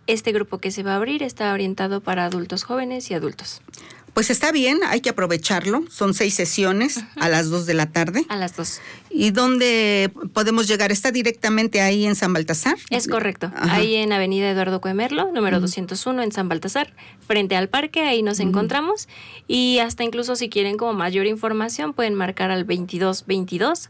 este grupo que se va a abrir está orientado para adultos jóvenes y adultos. Pues está bien, hay que aprovecharlo. Son 6 sesiones a las 2 de la tarde. A las 2. ¿Y dónde podemos llegar? ¿Está directamente ahí en San Baltasar? Es correcto. Ahí en Avenida Eduardo Coemerlo, número 201 en San Baltasar, frente al parque, ahí nos encontramos. Y hasta incluso si quieren como mayor información pueden marcar al 2222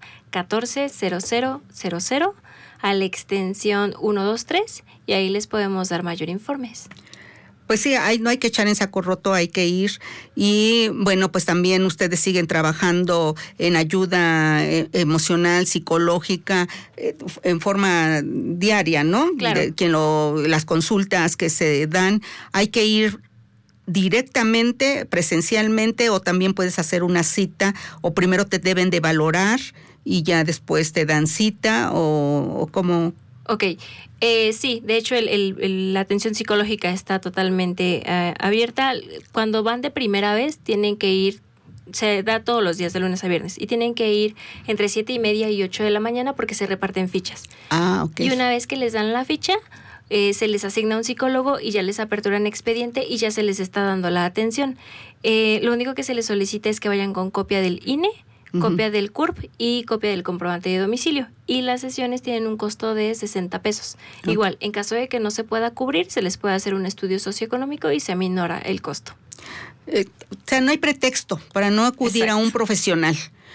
140000 a la extensión 123 y ahí les podemos dar mayor informes. Pues sí, no hay que echar en saco roto, hay que ir. Y bueno, pues también ustedes siguen trabajando en ayuda emocional, psicológica, en forma diaria, ¿no? Claro. Las consultas que se dan, hay que ir directamente, presencialmente, o también puedes hacer una cita, o primero te deben de valorar y ya después te dan cita, o cómo. Ok, sí, de hecho la atención psicológica está totalmente abierta. Cuando van de primera vez tienen que ir, se da todos los días de lunes a viernes, y tienen que ir entre 7:30 y 8 de la mañana porque se reparten fichas. Ok. Y una vez que les dan la ficha, se les asigna un psicólogo y ya les aperturan expediente y ya se les está dando la atención. Lo único que se les solicita es que vayan con copia del INE, copia del CURP y copia del comprobante de domicilio. Y las sesiones tienen un costo de 60 pesos. Okay. Igual, en caso de que no se pueda cubrir, se les puede hacer un estudio socioeconómico y se aminora el costo. O sea, no hay pretexto para no acudir a un profesional.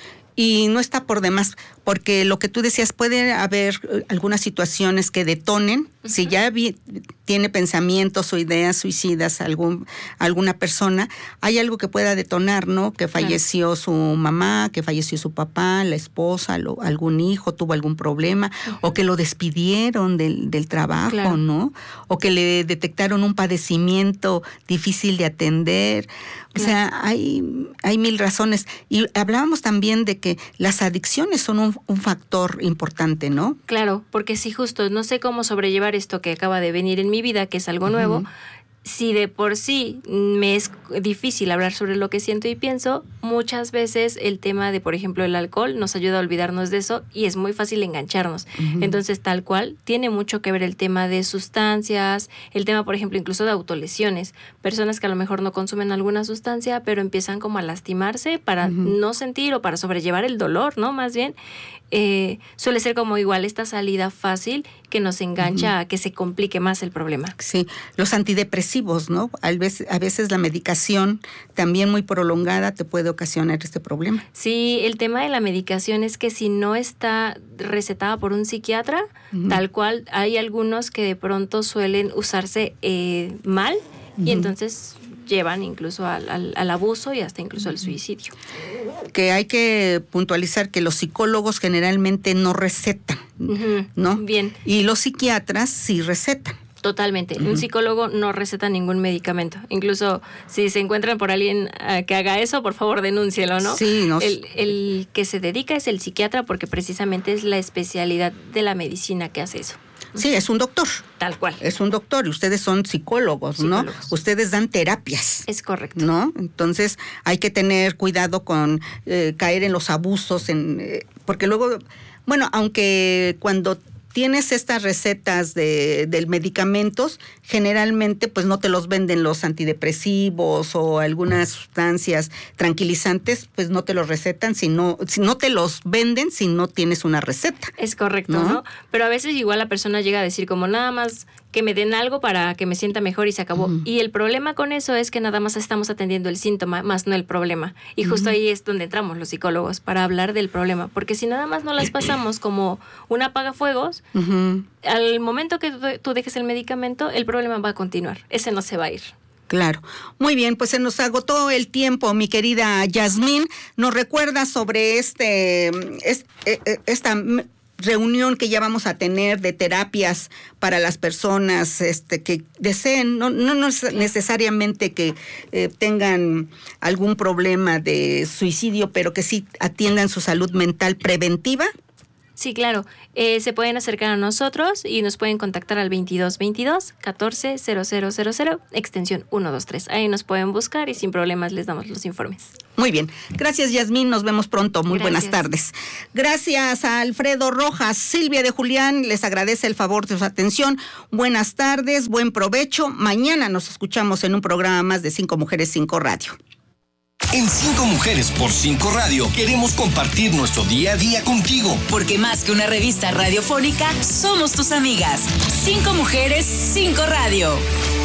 Y no está por demás, porque lo que tú decías, puede haber algunas situaciones que detonen, si ya tiene pensamientos o ideas suicidas alguna persona, hay algo que pueda detonar, ¿no? Que falleció su mamá, que falleció su papá, la esposa, algún hijo tuvo algún problema, o que lo despidieron del trabajo, ¿no? O que le detectaron un padecimiento difícil de atender. O sea, hay 1000 razones. Y hablábamos también de que las adicciones son un factor importante, ¿no? Claro, porque sí, justo, no sé cómo sobrellevar esto que acaba de venir en mi vida, que es algo nuevo. Si de por sí me es difícil hablar sobre lo que siento y pienso, muchas veces el tema de, por ejemplo, el alcohol nos ayuda a olvidarnos de eso y es muy fácil engancharnos. Entonces, tal cual, tiene mucho que ver el tema de sustancias, el tema, por ejemplo, incluso de autolesiones. Personas que a lo mejor no consumen alguna sustancia, pero empiezan como a lastimarse para no sentir o para sobrellevar el dolor, ¿no? Más bien, suele ser como igual esta salida fácil que nos engancha a que se complique más el problema. Sí, los antidepresivos, ¿no? A veces la medicación también muy prolongada te puede ocasionar este problema. Sí, el tema de la medicación es que si no está recetada por un psiquiatra, tal cual, hay algunos que de pronto suelen usarse mal y entonces llevan incluso al abuso y hasta incluso al suicidio. Que hay que puntualizar que los psicólogos generalmente no recetan, ¿no? Bien. Y los psiquiatras sí recetan. Totalmente. Un psicólogo no receta ningún medicamento. Incluso si se encuentran por alguien que haga eso, por favor denúncielo, ¿no? Sí. El que se dedica es el psiquiatra porque precisamente es la especialidad de la medicina que hace eso. Sí, es un doctor. Tal cual. Es un doctor y ustedes son psicólogos, ¿no? Ustedes dan terapias. Es correcto. ¿No? Entonces hay que tener cuidado con caer en los abusos, porque luego, bueno, aunque cuando tienes estas recetas de medicamentos, generalmente pues no te los venden los antidepresivos o algunas sustancias tranquilizantes, pues no te los recetan, si no te los venden si no tienes una receta. Es correcto, ¿no? Pero a veces igual la persona llega a decir como nada más que me den algo para que me sienta mejor y se acabó. Y el problema con eso es que nada más estamos atendiendo el síntoma, más no el problema. Y justo ahí es donde entramos los psicólogos, para hablar del problema. Porque si nada más no las pasamos como un apagafuegos, al momento que tú dejes el medicamento, el problema va a continuar. Ese no se va a ir. Claro. Muy bien, pues se nos agotó el tiempo, mi querida Yasmín. ¿Nos recuerda sobre esta reunión que ya vamos a tener de terapias para las personas que deseen, no necesariamente que tengan algún problema de suicidio, pero que sí atiendan su salud mental preventiva? Sí, claro. Se pueden acercar a nosotros y nos pueden contactar al 2222-140000, extensión 123. Ahí nos pueden buscar y sin problemas les damos los informes. Muy bien. Gracias, Yasmín. Nos vemos pronto. Muy buenas tardes. Gracias a Alfredo Rojas. Silvia de Julián les agradece el favor de su atención. Buenas tardes, buen provecho. Mañana nos escuchamos en un programa más de 5 Mujeres 5 Radio. En 5 Mujeres por 5 Radio queremos compartir nuestro día a día contigo. Porque más que una revista radiofónica, somos tus amigas. 5 Mujeres, 5 Radio.